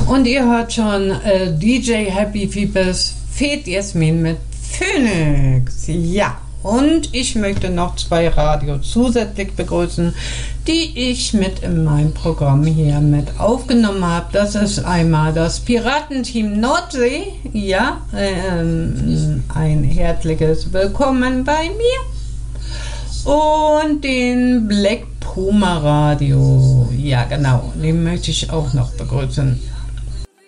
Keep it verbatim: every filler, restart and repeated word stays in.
Und ihr hört schon äh, D J Happy Feepers, Fed Jasmin mit Phoenix. Ja, und ich möchte noch zwei Radios zusätzlich begrüßen, die ich mit in meinem Programm hier mit aufgenommen habe. Das ist einmal das Piratenteam Nordsee. Ja, ähm, ein herzliches Willkommen bei mir. Und den Black Puma Radio. Ja, genau, den möchte ich auch noch begrüßen.